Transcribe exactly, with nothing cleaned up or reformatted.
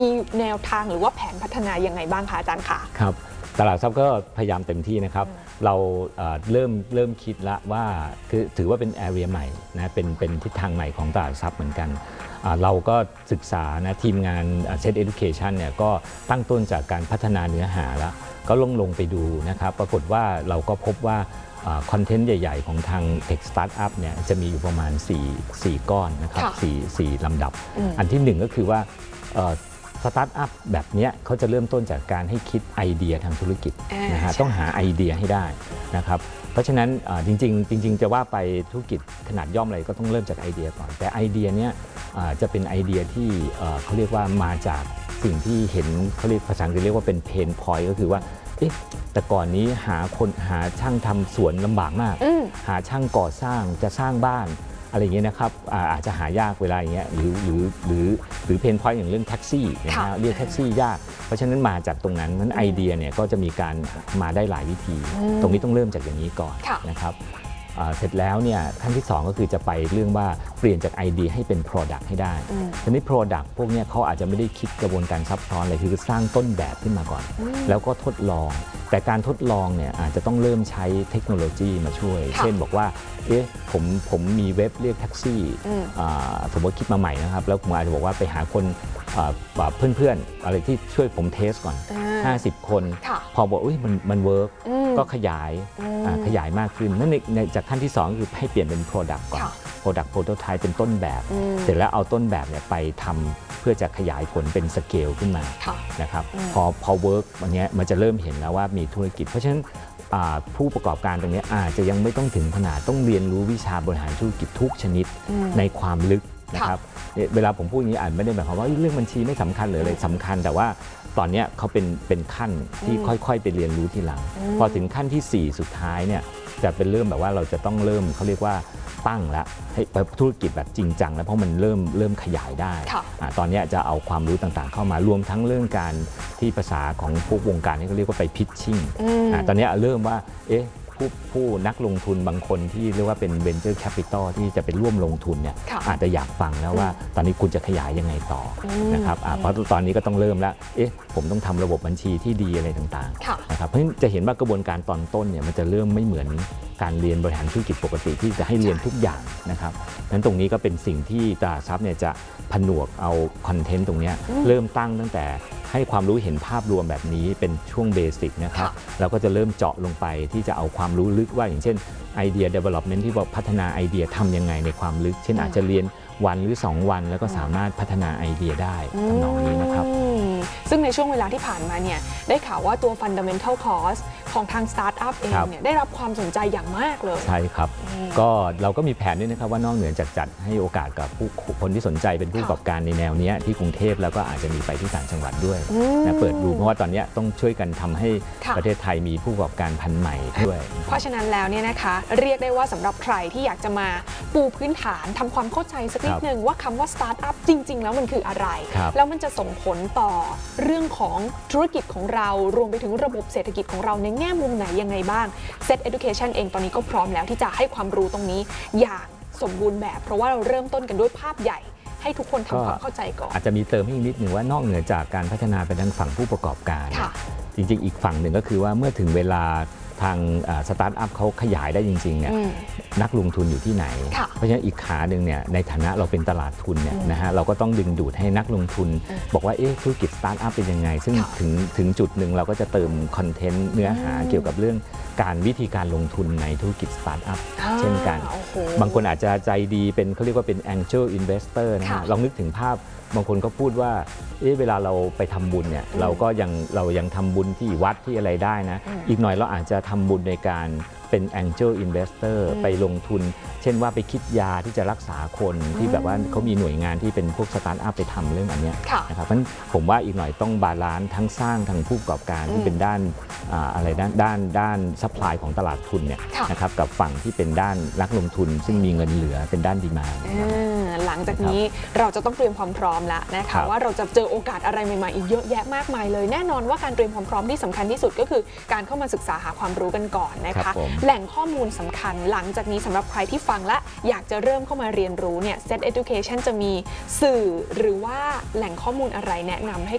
มีแนวทางหรือว่าแผนพัฒนายังไงบ้างคะอาจารย์คะครับตลาดทรัพย์ก็พยายามเต็มที่นะครับเราเริ่มเริ่มคิดละว่าคือถือว่าเป็นแอเรียใหม่นะเป็นเป็นทิศทางใหม่ของตลาดทรัพย์เหมือนกันเราก็ศึกษานะทีมงาน เซต Education เนี่ยก็ตั้งต้นจากการพัฒนาเนื้อหาแล้วก็ลงลงไปดูนะครับปรากฏว่าเราก็พบว่าคอนเทนต์ใหญ่ๆของทาง Tech Startup เนี่ยจะมีอยู่ประมาณ4 4ก้อนนะครับ4 4ลำดับ อันที่หนึ่งก็คือว่าสตาร์ทอัพแบบนี้เขาจะเริ่มต้นจากการให้คิดไอเดียทางธุรกิจนะฮะต้องหาไอเดียให้ได้นะครับเพราะฉะนั้นจริงๆจริงๆจะว่าไปธุรกิจขนาดย่อมอะไรก็ต้องเริ่มจากไอเดียก่อนแต่ไอเดียเนี้ยจะเป็นไอเดียที่เขาเรียกว่ามาจากสิ่งที่เห็นเขาเรียกภาษาอังกฤษเรียกว่าเป็นเพนพอยต์ก็คือว่าแต่ก่อนนี้หาคนหาช่างทำสวนลำบากมากหาช่างก่อสร้างจะสร้างบ้านอะไรอย่างเงี้ยนะครับอาจจะหายากเวลาอย่างเงี้ยหรือหรือหรือหรือเพนพอยต์อย่างเรื่องแท็กซี่นะฮะเรียกแท็กซี่ยากเพราะฉะนั้นมาจากตรงนั้นนั้นไอเดียเนี่ยก็จะมีการมาได้หลายวิธีตรงนี้ต้องเริ่มจากอย่างนี้ก่อนนะครับเสร็จแล้วเนี่ยขั้นที่สองก็คือจะไปเรื่องว่าเปลี่ยนจากไอเดียให้เป็น Product ให้ได้ทีนี้ Product พวกนี้เขาอาจจะไม่ได้คิดกระบวนการซับซ้อนอะไรคือสร้างต้นแบบขึ้นมาก่อนแล้วก็ทดลองแต่การทดลองเนี่ยอาจจะต้องเริ่มใช้เทคโนโลยีมาช่วยเช่นบอกว่าเอ๊ะผมผมมีเว็บเรียกแท็กซี่สมมติคิดมาใหม่นะครับแล้วผมอาจจะบอกว่าไปหาคนเพื่อนๆอะไรที่ช่วยผมเทสก่อนห้าสิบคนพอบอกอุ้ยมันมันเวิร์กก็ขยายขยายมากขึ้นนั่นในจากขั้นที่สองคือให้เปลี่ยนเป็น Product ก่อน Product Prototype เป็นต้นแบบเสร็จแล้วเอาต้นแบบเนี่ยไปทำเพื่อจะขยายผลเป็นสเกลขึ้นมานะครับพอพอเวิร์กวันนี้มันจะเริ่มเห็นแล้วว่ามีธุรกิจเพราะฉะนั้นผู้ประกอบการตรงนี้อาจจะยังไม่ต้องถึงขนาดต้องเรียนรู้วิชาบริหารธุรกิจทุกชนิดในความลึกนะครับเวลาผมพูดอย่างนี้อาจไม่ได้หมายความว่าเรื่องบัญชีไม่สำคัญหรืออะไรสำคัญแต่ว่าตอนนี้เขาเป็นเป็นขั้นที่ค่อยๆไปเรียนรู้ทีหลังพอถึงขั้นที่สี่สุดท้ายเนี่ยจะเป็นเริ่มแบบว่าเราจะต้องเริ่มเขาเรียกว่าตั้งแล้วให้ธุรกิจแบบจริงจังแล้วเพราะมันเริ่มเริ่มขยายได้ตอนนี้จะเอาความรู้ต่างๆเข้ามารวมทั้งเรื่องการที่ภาษาของพวกวงการนี่เขาเรียกว่าไปพิชชิ่งตอนนี้เริ่มว่าเอ๊ะผู้ผู้นักลงทุนบางคนที่เรียกว่าเป็น venture capital ที่จะเป็นร่วมลงทุนเนี่ยอาจจะอยากฟังแล้วว่าตอนนี้คุณจะขยายยังไงต่อนะครับเพราะตอนนี้ก็ต้องเริ่มแล้วเอ๊ะผมต้องทำระบบบัญชีที่ดีอะไรต่างๆนะครับเพราะฉะนั้นจะเห็นว่ากระบวนการตอนต้นเนี่ยมันจะเริ่มไม่เหมือนการเรียนบริหารธุรกิจปกติที่จะให้เรียนทุกอย่างนะครับนั้นตรงนี้ก็เป็นสิ่งที่ตลาดทรัพย์เนี่ยจะผนวกเอาคอนเทนต์ตรงนี้เริ่มตั้งตั้งแต่ให้ความรู้เห็นภาพรวมแบบนี้เป็นช่วงเบสิกนะครับแล้วก็จะเริ่มเจาะลงไปที่จะเอาความรู้ลึกว่าอย่างเช่นไอเดีย development ที่บอกพัฒนาไอเดียทำยังไงในความลึกเช่นอาจจะเรียนวันหรือสองวันแล้วก็สามารถพัฒนาไอเดียได้ทำนองนี้นะครับซึ่งในช่วงเวลาที่ผ่านมาเนี่ยได้ข่าวว่าตัว fundamental course ของทาง startup เองเนี่ยได้รับความสนใจอย่างมากเลยใช่ครับก็เราก็มีแผนด้วยนะครับว่านอกเหนือจากจัดให้โอกาสกับผู้คนที่สนใจเป็นผู้ประกอบการในแนวนี้ที่กรุงเทพแล้วก็อาจจะมีไปที่ต่างจังหวัดด้วยนะเปิดดูเพราะว่าตอนนี้ต้องช่วยกันทำให้ประเทศไทยมีผู้ประกอบการพันธุ์ใหม่ด้วยเพราะฉะนั้นแล้วเนี่ยนะคะเรียกได้ว่าสำหรับใครที่อยากจะมาปูพื้นฐานทำความเข้าใจสักนิดนึงว่าคำว่า startup จริงๆแล้วมันคืออะไรแล้วมันจะส่งผลต่อเรื่องของธุรกิจของเรารวมไปถึงระบบเศรษฐกิจของเราในแง่มุมไหนยังไงบ้าง เซต Education เองตอนนี้ก็พร้อมแล้วที่จะให้ความรู้ตรงนี้อย่างสมบูรณ์แบบเพราะว่าเราเริ่มต้นกันด้วยภาพใหญ่ให้ทุกคนทำความเข้าใจก่อนอาจจะมีเติมให้นิดหนึ่งว่านอกเหนือจากการพัฒนาไปทางฝั่งผู้ประกอบการจริงๆอีกฝั่งหนึ่งก็คือว่าเมื่อถึงเวลาทางสตาร์ทอัพเขาขยายได้จริงๆเนี่ยนักลงทุนอยู่ที่ไหนเพราะฉะนั้นอีกขาหนึ่งเนี่ยในฐานะเราเป็นตลาดทุนเนี่ยนะฮะเราก็ต้องดึงดูดให้นักลงทุนบอกว่าเอ๊ะธุรกิจสตาร์ทอัพเป็นยังไงซึ่งถึงถึงจุดหนึ่งเราก็จะเติมคอนเทนต์เนื้อหาเกี่ยวกับเรื่องการวิธีการลงทุนในธุรกิจสตาร์ทอัพเช่นกันบางคนอาจจะใจดีเป็นเขาเรียกว่าเป็น Angel Investor นะฮะลองนึกถึงภาพบางคนก็พูดว่าเอ๊ะเวลาเราไปทำบุญเนี่ยเราก็ยังเรายังทำบุญที่วัดที่อะไรได้นะอีกหน่อยเราอาจจะทำบุญในการเป็น Angel Investor ไปลงทุนเช่นว่าไปคิดยาที่จะรักษาคนที่แบบว่าเขามีหน่วยงานที่เป็นพวกสตาร์ทอัพไปทำเรื่องอันนี้นะครับเพราะฉะนั้นผมว่าอีกหน่อยต้องบาลานซ์ทั้งสร้างทั้งผู้ประกอบการที่เป็นด้านอะไรด้านด้านด้านซัพพลายของตลาดทุนเนี่ยนะครับกับฝั่งที่เป็นด้านนักลงทุนซึ่งมีเงินเหลือเป็นด้านดีมานด์หลังจากนี้เราจะต้องเตรียมความพร้อมแล้วนะคะว่าเราจะเจอโอกาสอะไรใหม่ๆอีกเยอะแยะมากมายเลยแน่นอนว่าการเตรียมความพร้อมที่สำคัญที่สุดก็คือการเข้ามาศึกษาหาความรู้กันก่อนนะคะแหล่งข้อมูลสำคัญหลังจากนี้สำหรับใครที่ฟังและอยากจะเริ่มเข้ามาเรียนรู้เนี่ย เซต Education จะมีสื่อหรือว่าแหล่งข้อมูลอะไรแนะนำให้